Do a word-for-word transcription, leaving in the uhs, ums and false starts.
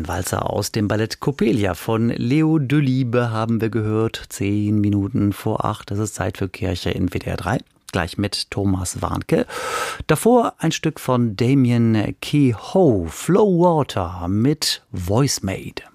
Ein Walzer aus dem Ballett Coppelia von Leo Delibes haben wir gehört. Zehn Minuten vor acht. Das ist Zeit für Kirche in W D R drei. Gleich mit Thomas Warnke. Davor ein Stück von Damien Kehoe, Flow Water mit Voice Made.